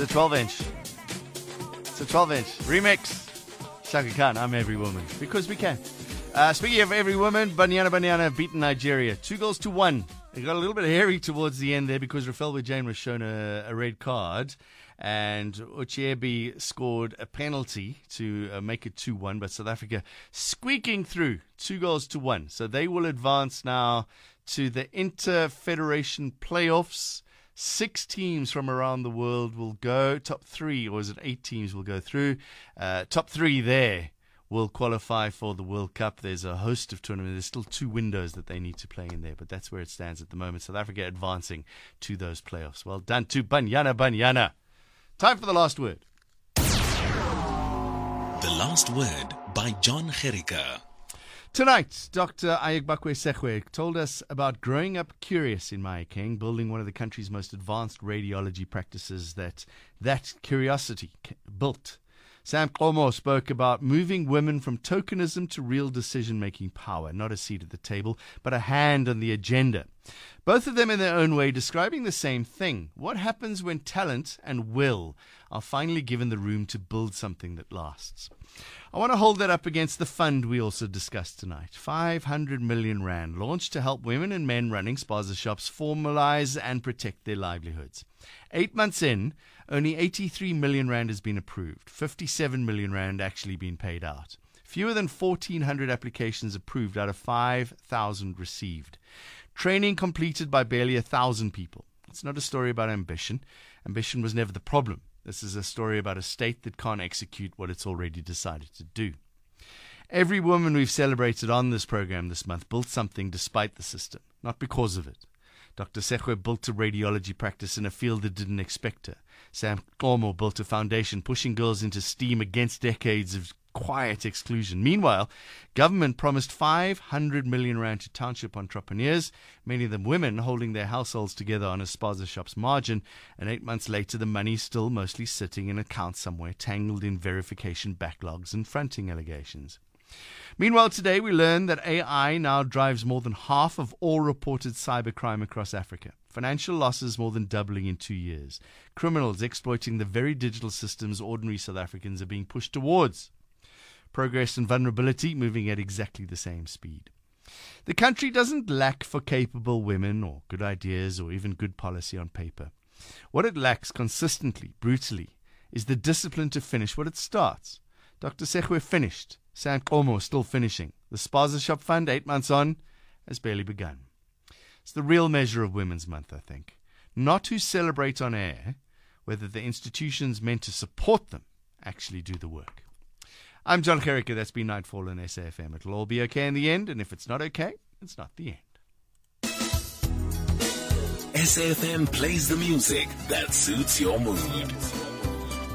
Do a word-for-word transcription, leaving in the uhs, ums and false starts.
a twelve inch. It's a twelve inch remix. Shaka Khan, I'm Every Woman. Because we can. Uh, speaking of Every Woman, Banyana Banyana have beaten Nigeria. Two goals to one. It got a little bit hairy towards the end there because Rafael Jane was shown a, a red card. And Ochiebi scored a penalty to uh, make it two one. But South Africa squeaking through. Two goals to one. So they will advance now to the Inter-Federation playoffs. Six teams from around the world will go. Top three, or is it eight teams will go through? Uh, top three there will qualify for the World Cup. There's a host of tournaments. There's still two windows that they need to play in there, but that's where it stands at the moment. South Africa advancing to those playoffs. Well done to Banyana Banyana. Time for the last word. The Last Word by John Gericke. Tonight, Doctor Ayekbakwe Segwe told us about growing up curious in Mahikeng, building one of the country's most advanced radiology practices that that curiosity built. Sam Qomo spoke about moving women from tokenism to real decision-making power, not a seat at the table, but a hand on the agenda. Both of them in their own way describing the same thing. What happens when talent and will are finally given the room to build something that lasts? I want to hold that up against the fund we also discussed tonight. five hundred million rand launched to help women and men running spaza shops formalize and protect their livelihoods. Eight months in, only eighty-three million rand has been approved. fifty-seven million rand actually been paid out. Fewer than fourteen hundred applications approved out of five thousand received. Training completed by barely one thousand people. It's not a story about ambition. Ambition was never the problem. This is a story about a state that can't execute what it's already decided to do. Every woman we've celebrated on this program this month built something despite the system, not because of it. Doctor Segwe built a radiology practice in a field that didn't expect her. Sam Qomo built a foundation pushing girls into STEAM against decades of quiet exclusion. Meanwhile, government promised five hundred million rand to township entrepreneurs, many of them women holding their households together on a spaza shop's margin, and eight months later the money's still mostly sitting in accounts somewhere, tangled in verification backlogs and fronting allegations. Meanwhile, today we learn that A I now drives more than half of all reported cybercrime across Africa. Financial losses more than doubling in two years. Criminals exploiting the very digital systems ordinary South Africans are being pushed towards. Progress and vulnerability moving at exactly the same speed. The country doesn't lack for capable women or good ideas or even good policy on paper. What it lacks consistently, brutally, is the discipline to finish what it starts. Doctor Segwe finished. Sam Qomo still finishing. The Spaza Shop Fund, eight months on, has barely begun. It's the real measure of Women's Month, I think. Not who celebrate on air, whether the institutions meant to support them actually do the work. I'm John Gericke. That's been Nightfall on S A F M. It'll all be okay in the end, and if it's not okay, it's not the end. S A F M plays the music that suits your mood.